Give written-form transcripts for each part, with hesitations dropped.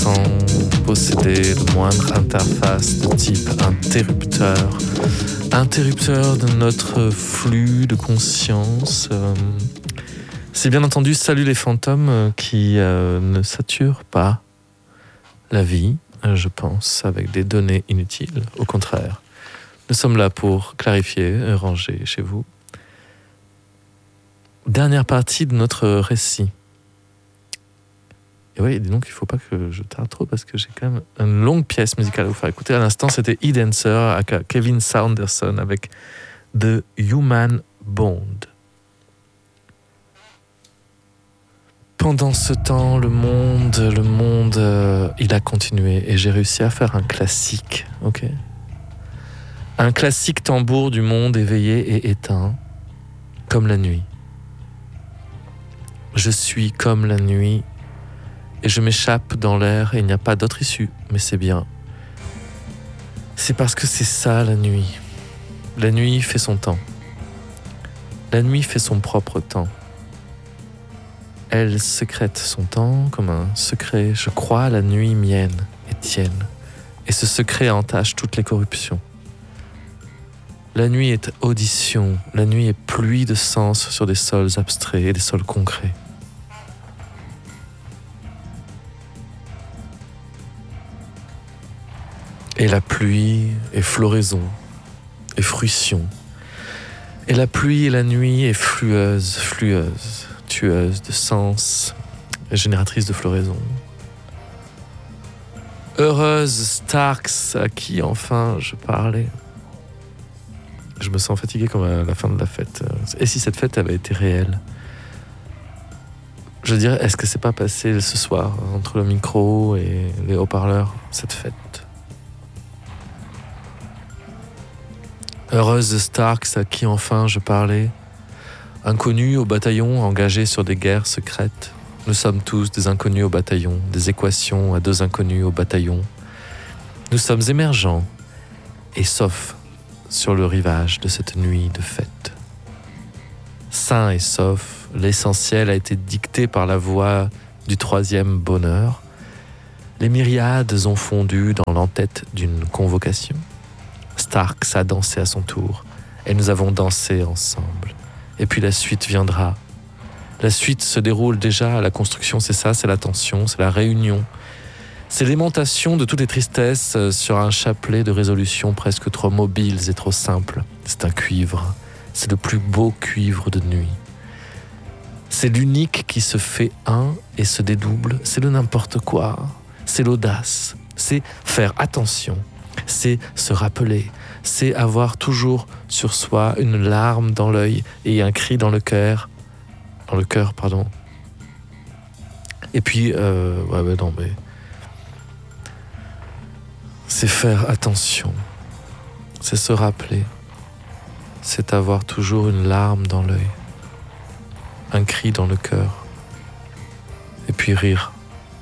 sans posséder le moindre interface de type interrupteur de notre flux de conscience. C'est bien entendu Salut les fantômes qui ne saturent pas la vie, je pense, avec des données inutiles. Au contraire, nous sommes là pour clarifier, ranger chez vous. Dernière partie de notre récit. Et oui, dis donc, il ne faut pas que je tarde trop parce que j'ai quand même une longue pièce musicale à vous faire écouter. À l'instant, c'était E-Dancer à Kevin Saunderson avec The Human Bond. Pendant ce temps, le monde, il a continué et j'ai réussi à faire un classique, ok ? Un classique tambour du monde éveillé et éteint, comme la nuit. Je suis comme la nuit et je m'échappe dans l'air et il n'y a pas d'autre issue, mais c'est bien. C'est parce que c'est ça la nuit. La nuit fait son temps. La nuit fait son propre temps. Elle sécrète son temps comme un secret. Je crois la nuit mienne et tienne. Et ce secret entache toutes les corruptions. La nuit est audition. La nuit est pluie de sens sur des sols abstraits et des sols concrets. Et la pluie est floraison et fruition. Et la pluie et la nuit est flueuse, tueuse de sens et génératrice de floraison. Heureuse Starks à qui enfin je parlais. Je me sens fatigué comme à la fin de la fête. Et si cette fête avait été réelle ? Je dirais, est-ce que c'est pas passé ce soir entre le micro et les haut-parleurs, cette fête ? Heureuse Starks à qui enfin je parlais. Inconnus au bataillon, engagés sur des guerres secrètes. Nous sommes tous des inconnus au bataillon, des équations à deux inconnus au bataillon. Nous sommes émergents et saufs sur le rivage de cette nuit de fête. Sains et saufs, l'essentiel a été dicté par la voix du troisième bonheur. Les myriades ont fondu dans l'entête d'une convocation. Starks a dansé à son tour et nous avons dansé ensemble. Et puis la suite viendra. La suite se déroule déjà, la construction c'est ça, c'est la tension, c'est la réunion. C'est l'aimantation de toutes les tristesses sur un chapelet de résolutions presque trop mobiles et trop simples. C'est un cuivre, c'est le plus beau cuivre de nuit. C'est l'unique qui se fait un et se dédouble, c'est le n'importe quoi, c'est l'audace, c'est faire attention, c'est se rappeler, c'est avoir toujours sur soi une larme dans l'œil et un cri dans le cœur, pardon. Et puis, c'est faire attention, c'est se rappeler, c'est avoir toujours une larme dans l'œil, un cri dans le cœur, et puis rire.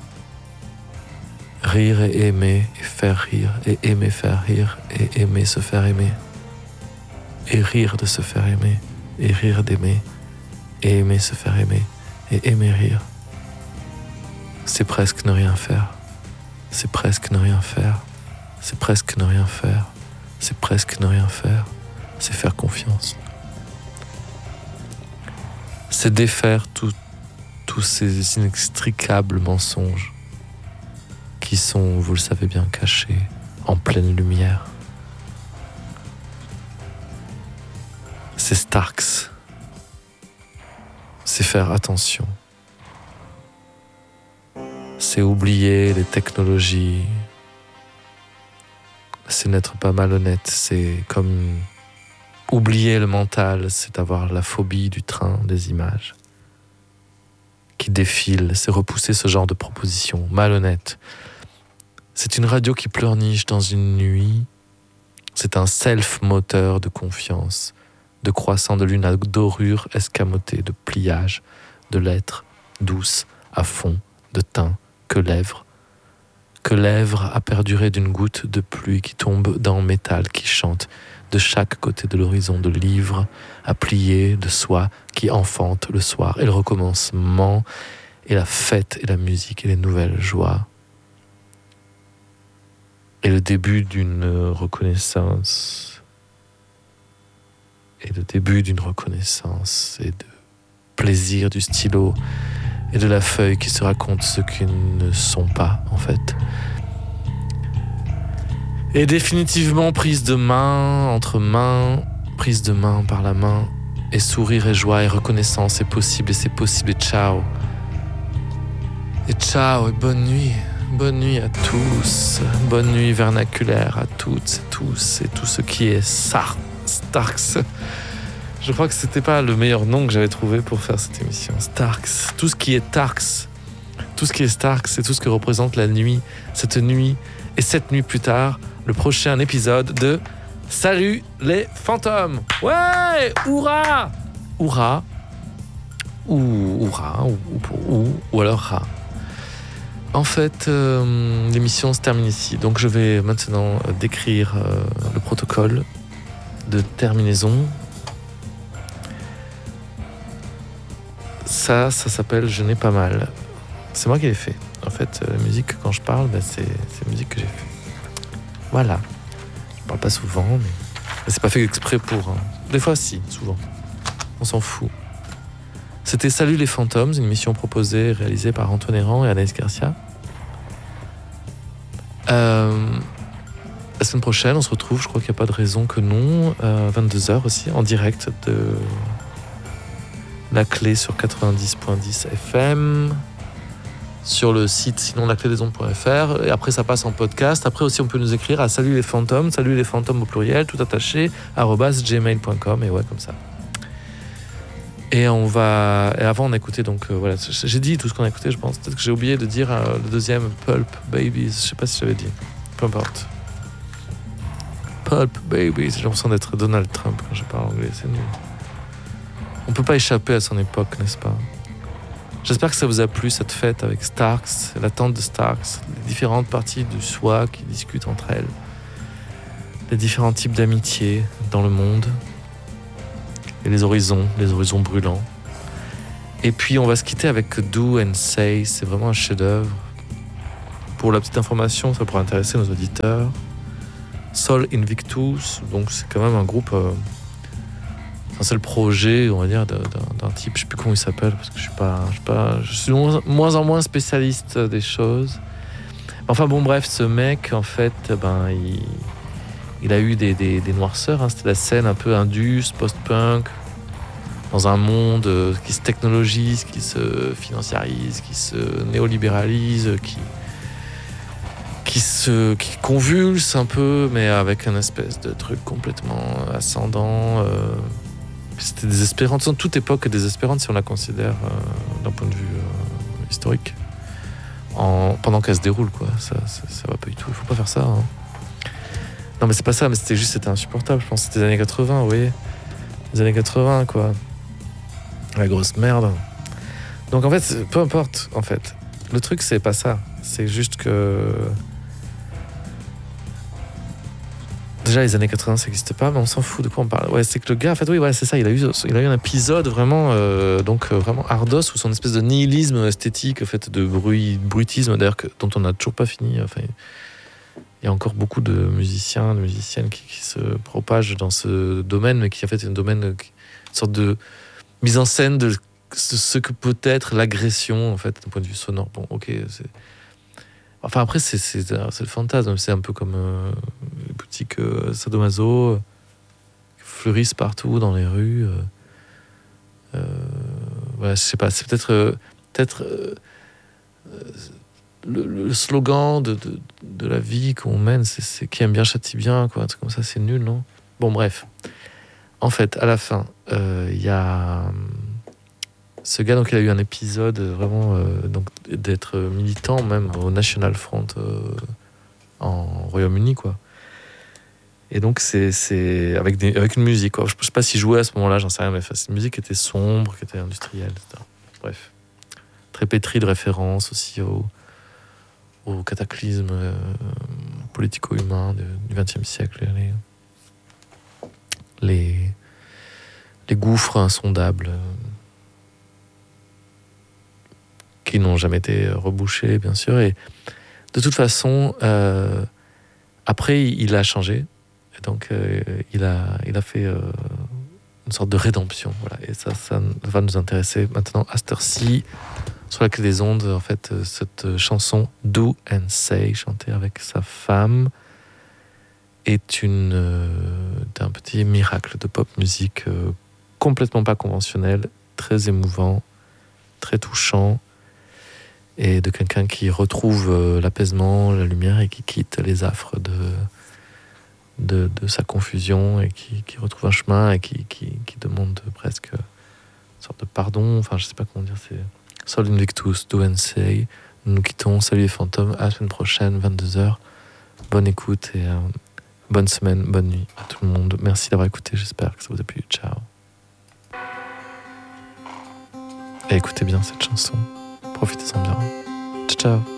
Rire et aimer, et faire rire, et aimer faire rire, et aimer se faire aimer. Et rire de se faire aimer, et rire d'aimer, et aimer se faire aimer, et aimer rire. C'est presque ne rien faire. C'est presque ne rien faire. C'est presque ne rien faire. C'est presque ne rien faire. C'est faire confiance. C'est défaire tous ces inextricables mensonges qui sont, vous le savez bien, cachés en pleine lumière. C'est Starks. C'est faire attention. C'est oublier les technologies. C'est n'être pas malhonnête. C'est comme oublier le mental. C'est avoir la phobie du train des images qui défile. C'est repousser ce genre de propositions malhonnêtes. C'est une radio qui pleurniche dans une nuit. C'est un self-moteur de confiance, de croissant de lune à dorure escamotée, de pliage, de lettres douces à fond, de teint que lèvres a perduré d'une goutte de pluie qui tombe dans métal, qui chante de chaque côté de l'horizon, de livres à plier, de soie qui enfante le soir, et le recommencement, et la fête, et la musique, et les nouvelles joies. et le début d'une reconnaissance. Et le début d'une reconnaissance et de plaisir du stylo et de la feuille qui se racontent ce qu'ils ne sont pas, en fait. Et définitivement prise de main, entre mains, prise de main par la main, et sourire et joie et reconnaissance est possible et c'est possible et ciao. Et ciao et bonne nuit. Bonne nuit à tous. Bonne nuit vernaculaire à toutes et tous et tout ce qui est Starks. Je crois que c'était pas le meilleur nom que j'avais trouvé pour faire cette émission. Starks. Tout ce qui est Tarks. Tout ce qui est Starks, c'est tout ce que représente la nuit. Cette nuit et 7 nuits plus tard, le prochain épisode de Salut les fantômes. Ouais, Hourra. Hourra. Ou Hourra. Ou alors Ra. En fait, l'émission se termine ici. Donc je vais maintenant décrire le protocole de terminaison. Ça s'appelle Je n'ai pas mal. C'est moi qui l'ai fait. En fait, la musique, quand je parle, c'est la musique que j'ai fait. Voilà. Je parle pas souvent, mais c'est pas fait exprès pour. Des fois, si, souvent. On s'en fout. C'était Salut les fantômes, une émission proposée et réalisée par Antoine Héran et Anaïs Garcia. La semaine prochaine, on se retrouve, je crois qu'il n'y a pas de raison que non, à 22h aussi, en direct de La Clé sur 90.10 FM, sur le site sinon laclédesondes.fr, et après ça passe en podcast. Après aussi, on peut nous écrire à salut les fantômes au pluriel, tout attaché, @gmail.com, et ouais, comme ça. Et avant on a écouté, donc voilà, j'ai dit tout ce qu'on a écouté, je pense. Peut-être que j'ai oublié de dire le deuxième, Pulp Babies, je sais pas si j'avais dit, peu importe. Pulp Babies, j'ai l'impression d'être Donald Trump quand je parle anglais, c'est nul. On peut pas échapper à son époque, n'est-ce pas? J'espère que ça vous a plu, cette fête avec Starks, la tante de Starks, les différentes parties du soi qui discutent entre elles, les différents types d'amitié dans le monde, et les horizons brûlants. Et puis on va se quitter avec Do and Say, c'est vraiment un chef-d'œuvre. Pour la petite information, ça pourrait intéresser nos auditeurs. Sol Invictus, donc c'est quand même un groupe... c'est le projet, on va dire, d'un type, je sais plus comment il s'appelle, parce que je suis moins en moins spécialiste des choses. Enfin bon, bref, ce mec, en fait, il a eu des noirceurs, hein. C'était la scène un peu indus, post-punk, dans un monde qui se technologise, qui se financiarise, qui se néolibéralise, qui convulse un peu, mais avec un espèce de truc complètement ascendant. C'était désespérant. Toute époque est désespérante si on la considère d'un point de vue historique. Pendant qu'elle se déroule, quoi. Ça va pas du tout. Il faut pas faire ça. Hein. Non, mais c'est pas ça, mais c'était insupportable. Je pense que c'était les années 80, vous voyez. Les années 80, quoi. La grosse merde. Donc en fait, peu importe, en fait. Le truc, c'est pas ça. C'est juste que... Déjà, les années 80, ça n'existe pas, mais on s'en fout de quoi on parle. Ouais, c'est que le gars, en fait, oui, ouais, c'est ça. Il a eu un épisode vraiment, vraiment ardos, où son espèce de nihilisme esthétique, en fait, de bruitisme, d'ailleurs, dont on n'a toujours pas fini. Enfin, il y a encore beaucoup de musiciens, de musiciennes qui se propagent dans ce domaine, mais qui, en fait, est un domaine, une sorte de mise en scène de ce que peut être l'agression, en fait, d'un point de vue sonore. Bon, ok, c'est... Enfin, après, c'est le fantasme. C'est un peu comme les boutiques sadomaso qui fleurissent partout dans les rues. Voilà, je sais pas. C'est peut-être le slogan de la vie qu'on mène, c'est qui aime bien châtie bien, quoi. Un truc comme ça, c'est nul, non? Bon, bref. En fait, à la fin, il y a... Ce gars, donc, il a eu un épisode vraiment donc, d'être militant, même au National Front en Royaume-Uni, quoi. Et donc, c'est avec une musique, quoi. Je sais pas s'il jouait à ce moment-là, j'en sais rien, mais cette musique était sombre, qui était industrielle, etc. Bref. Très pétrie de références aussi au cataclysme politico-humain du XXe siècle. Les gouffres insondables. Qui n'ont jamais été rebouchés, bien sûr. Et de toute façon, Après, il a changé. Et donc, il a fait une sorte de rédemption. Voilà. Et ça va nous intéresser maintenant à cette heure-ci, sur la clé des ondes. En fait, cette chanson Do and Say, chantée avec sa femme, est un petit miracle de pop musique complètement pas conventionnel, très émouvant, très touchant, et de quelqu'un qui retrouve l'apaisement, la lumière, et qui quitte les affres de sa confusion, et qui retrouve un chemin, et qui demande presque une sorte de pardon. Enfin, je sais pas comment dire, c'est Sol Invictus, Do and Say. Nous nous quittons, salut les fantômes, à la semaine prochaine, 22h. Bonne écoute et bonne semaine, bonne nuit à tout le monde. Merci d'avoir écouté, j'espère que ça vous a plu. Ciao. Et écoutez bien cette chanson, profitez-en bien. Ciao, ciao.